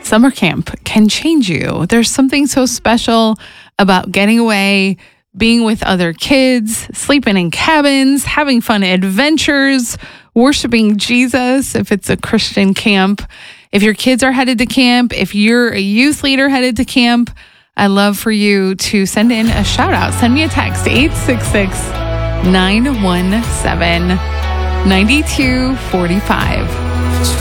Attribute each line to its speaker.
Speaker 1: Summer camp can change you. There's something so special about getting away, being with other kids, sleeping in cabins, having fun adventures, worshiping Jesus if it's a Christian camp. If your kids are headed to camp, if you're a youth leader headed to camp, I'd love for you to send in a shout out. Send me a text, 866-917-9245.